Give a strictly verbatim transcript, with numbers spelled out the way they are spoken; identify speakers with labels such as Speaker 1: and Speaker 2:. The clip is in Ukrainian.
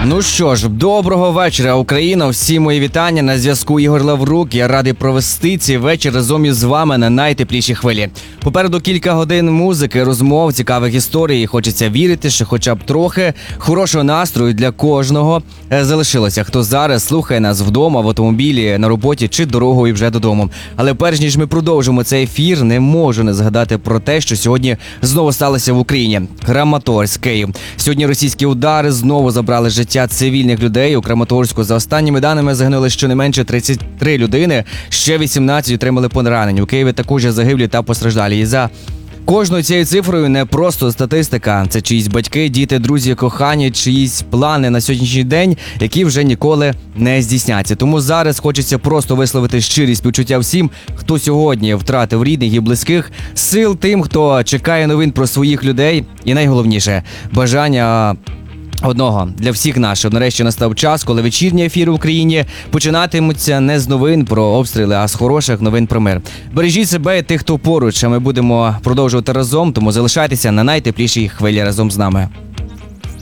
Speaker 1: Ну що ж, доброго вечора, Україна. Всі мої вітання. На зв'язку Ігор Лаврук. Я радий провести цей вечір разом із вами на найтеплішій хвилі. Попереду кілька годин музики, розмов, цікавих історій. І хочеться вірити, що хоча б трохи хорошого настрою для кожного залишилося. Хто зараз слухає нас вдома, в автомобілі, на роботі чи дорогою вже додому. Але перш ніж ми продовжимо цей ефір, не можу не згадати про те, що сьогодні знову сталося в Україні. Краматорськ, Київ. Сьогодні російські удари знову забрали життя цивільних людей. У Краматорську, за останніми даними, загинули щонайменше тридцять три людини, ще вісімнадцять отримали поранення. У Києві також загиблі та постраждалі. І за кожною цією цифрою не просто статистика. Це чиїсь батьки, діти, друзі, кохані, чиїсь плани на сьогоднішній день, які вже ніколи не здійсняться. Тому зараз хочеться просто висловити щирі співчуття всім, хто сьогодні втратив рідних і близьких, сил тим, хто чекає новин про своїх людей. І найголовніше – бажання одного для всіх наших. Нарешті настав час, коли вечірні ефіри в Україні починатимуться не з новин про обстріли, а з хороших новин про мир. Бережіть себе і тих, хто поруч, а ми будемо продовжувати разом, тому залишайтеся на найтеплішій хвилі разом з нами.